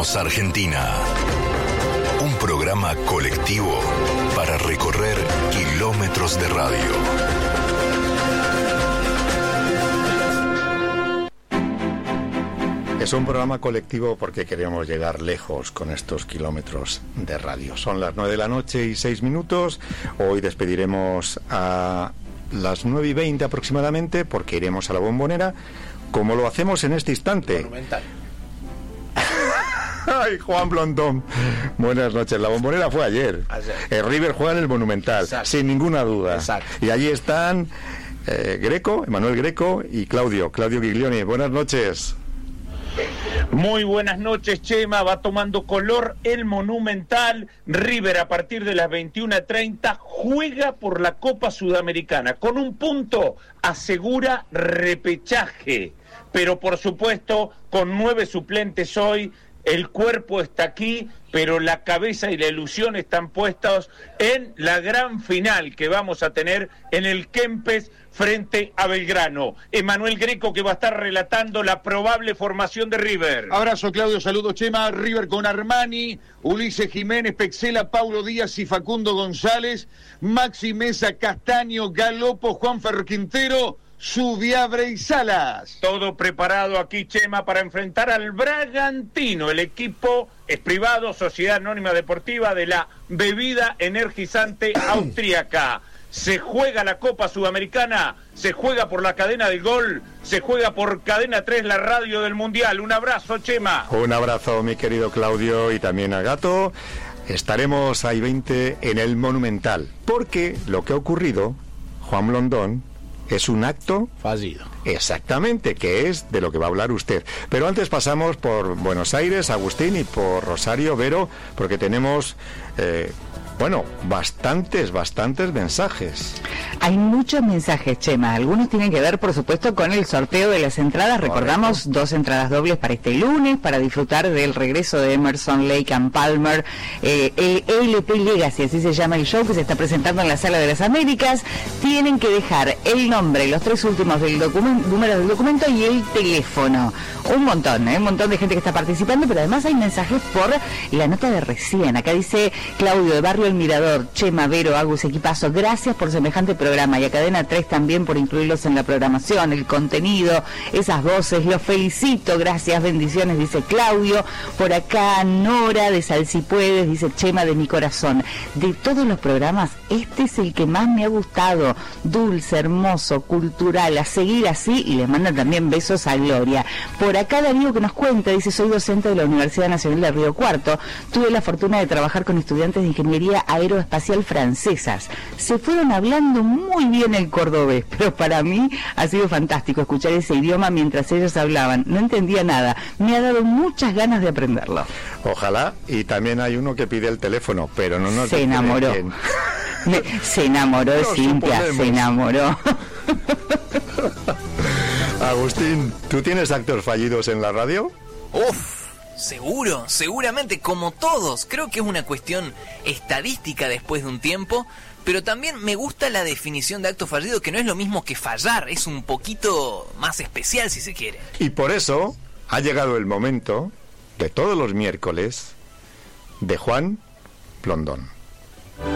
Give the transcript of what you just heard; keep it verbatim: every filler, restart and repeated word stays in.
Somos Argentina. Un programa colectivo para recorrer kilómetros de radio. Es un programa colectivo porque queremos llegar lejos con estos kilómetros de radio. Son las nueve de la noche y seis minutos. Hoy despediremos a las nueve y veinte aproximadamente porque iremos a la Bombonera, como lo hacemos en este instante. Monumental. Ay, Juan Blondón. Buenas noches. La Bombonera fue ayer. ayer. El River juega en el Monumental, Exacto. sin ninguna duda. Exacto. Y allí están eh, Greco, Emanuel Greco y Claudio, Claudio Giglioni. Buenas noches. Muy buenas noches, Chema. Va tomando color el Monumental. River a partir de las veintiuna treinta juega por la Copa Sudamericana. Con un punto asegura repechaje. Pero por supuesto, con nueve suplentes hoy, el cuerpo está aquí, pero la cabeza y la ilusión están puestos en la gran final que vamos a tener en el Kempes frente a Belgrano. Emanuel Greco, que va a estar relatando la probable formación de River. Abrazo, Claudio, saludos, Chema. River con Armani, Ulises Jiménez, Pexela, Paulo Díaz y Facundo González, Maxi Mesa, Castaño, Galopo, Juan Ferro Quintero, Subiabre y Salas. Todo preparado aquí, Chema, para enfrentar al Bragantino. El equipo es privado, Sociedad Anónima Deportiva de la bebida energizante austríaca. Se juega la Copa Sudamericana, se juega por la cadena del gol, se juega por Cadena tres, la radio del Mundial. Un abrazo, Chema. Un abrazo, mi querido Claudio, y también a Gato. Estaremos ahí veinte en el Monumental, porque lo que ha ocurrido, Juan Blondón, es un acto fallido. Exactamente, que es de lo que va a hablar usted. Pero antes pasamos por Buenos Aires, Agustín, y por Rosario, Vero, porque tenemos, eh, bueno, bastantes, bastantes mensajes. Hay muchos mensajes, Chema. Algunos tienen que ver, por supuesto, con el sorteo de las entradas. Recordamos, correcto, dos entradas dobles para este lunes, para disfrutar del regreso de Emerson, Lake and Palmer, eh, el L P Legacy, así se llama el show, que se está presentando en la Sala de las Américas. Tienen que dejar el nombre, los tres últimos del documento, números del documento y el teléfono. Un montón, ¿eh? Un montón de gente que está participando, pero además hay mensajes por la nota de recién. Acá dice Claudio, de Barrio El Mirador: Chema, Vero, Agus, equipazo, gracias por semejante programa, y a Cadena tres también por incluirlos en la programación, el contenido, esas voces, los felicito, gracias, bendiciones, dice Claudio. Por acá Nora, de Salsipuedes, dice: Chema, de mi corazón, de todos los programas, este es el que más me ha gustado, dulce, hermoso, cultural, a seguir así, y les manda también besos a Gloria. Por acá Darío, que nos cuenta, dice: soy docente de la Universidad Nacional de Río Cuarto, tuve la fortuna de trabajar con estudiantes de ingeniería aeroespacial francesas, se fueron hablando muy bien el cordobés, pero para mí ha sido fantástico escuchar ese idioma mientras ellos hablaban, no entendía nada, me ha dado muchas ganas de aprenderlo. Ojalá. Y también hay uno que pide el teléfono, pero no nos se enamoró me, se enamoró de Cintia, se enamoró. Agustín, ¿tú tienes actos fallidos en la radio? Uf, seguro, seguramente, como todos. Creo que es una cuestión estadística después de un tiempo, pero también me gusta la definición de acto fallido, que no es lo mismo que fallar, es un poquito más especial, si se quiere. Y por eso ha llegado el momento de todos los miércoles de Juan Blondón.